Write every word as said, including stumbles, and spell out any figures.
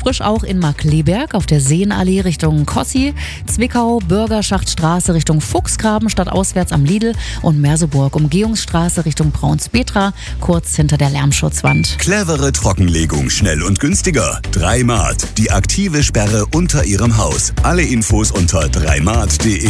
Frisch auch in Markkleeberg auf der Seenallee Richtung Kossi, Zwickau, Bürgerschachtstraße Richtung Fuchsgraben statt auswärts am Lidl und Merseburg, Umgehungsstraße Richtung Braunspetra, kurz hinter der Lärmschutzwand. Clevere Trockenlegung, schnell und günstiger. Dreimat, die aktive Sperre unter Ihrem Haus. Alle Infos unter dreimat punkt de.